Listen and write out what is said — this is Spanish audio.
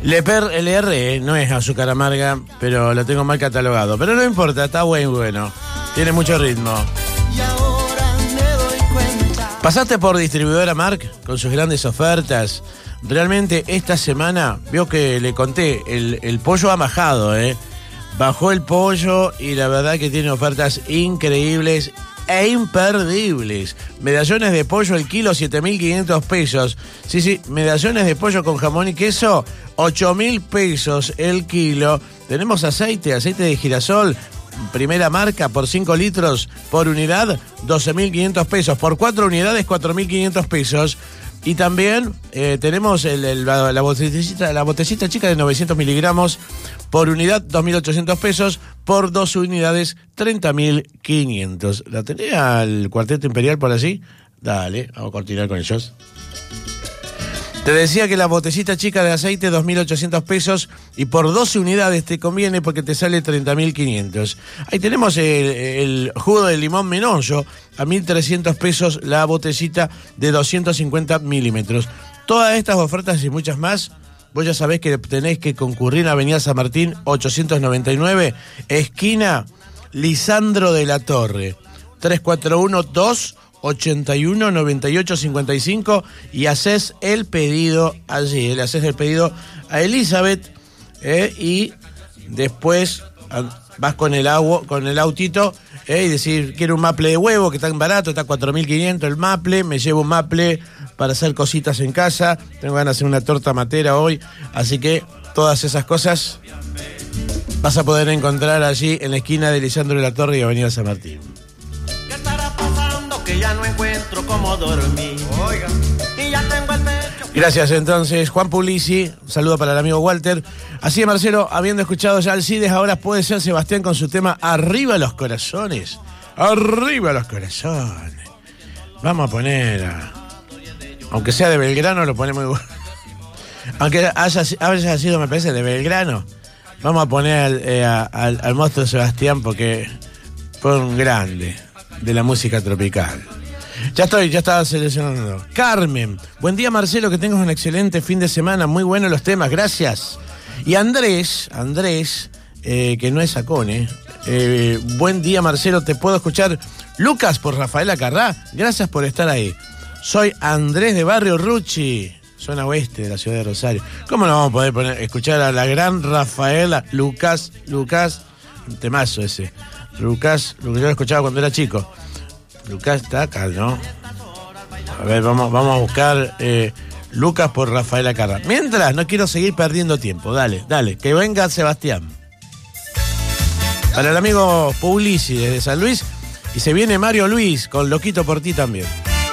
Leper LR no es azúcar amarga, pero lo tengo mal catalogado. Pero no importa, está bueno. Tiene mucho ritmo. ¿Pasaste por Distribuidora Marc con sus grandes ofertas? Realmente esta semana, veo que le conté, el pollo ha bajado, Bajó el pollo y la verdad que tiene ofertas increíbles e imperdibles. Medallones de pollo el kilo, 7.500 pesos. Sí, medallones de pollo con jamón y queso, 8.000 pesos el kilo. Tenemos aceite de girasol, primera marca, por 5 litros por unidad, 12.500 pesos. Por 4 unidades, 4.500 pesos. Y también tenemos la botellita chica de 900 miligramos por unidad, 2.800 pesos. Por 2 unidades, 30.500. ¿La tenía el Cuarteto Imperial por allí? Dale, vamos a continuar con ellos. Te decía que la botellita chica de aceite, 2.800 pesos, y por 12 unidades te conviene porque te sale 30.500. Ahí tenemos el jugo de limón Menonjo, a 1.300 pesos la botellita de 250 milímetros. Todas estas ofertas y muchas más, vos ya sabés que tenés que concurrir a Avenida San Martín, 899, esquina Lisandro de la Torre, 341-281-9855, y haces el pedido allí. Le haces el pedido a Elizabeth, y después vas con el autito, y decir, quiero un maple de huevo que está tan barato, está 4.500 el maple, me llevo un maple para hacer cositas en casa, tengo ganas de hacer una torta matera hoy, así que todas esas cosas vas a poder encontrar allí en la esquina de Lisandro de la Torre y Avenida San Martín. ¿Qué estará pasando que ya no encuentro cómo dormir? Oiga. Y ya tengo el pecho. Gracias, entonces, Juan Puglisi, un saludo para el amigo Walter. Así que, Marcelo, habiendo escuchado ya Alcides, ahora puede ser Sebastián con su tema Arriba los Corazones. Arriba los Corazones. Vamos a poner aunque sea de Belgrano, lo ponemos igual. Aunque haya sido, me parece, de Belgrano, vamos a poner al monstruo Sebastián porque fue un grande de la música tropical. Ya estaba seleccionando. Carmen, buen día, Marcelo, que tengas un excelente fin de semana, muy buenos los temas, gracias. Y Andrés, que no es Sacone, buen día, Marcelo, te puedo escuchar. Lucas por Rafaela Carrá, gracias por estar ahí. Soy Andrés de Barrio Rucci, zona oeste de la ciudad de Rosario. ¿Cómo no vamos a poder escuchar a la gran Rafaela? Lucas, un temazo ese. Lucas, lo que yo escuchaba cuando era chico. Lucas está acá, ¿no? A ver, vamos a buscar Lucas por Rafaela Carrá. Mientras, no quiero seguir perdiendo tiempo. Dale, que venga Sebastián. Para el amigo Puglisi desde San Luis. Y se viene Mario Luis con Loquito por ti también.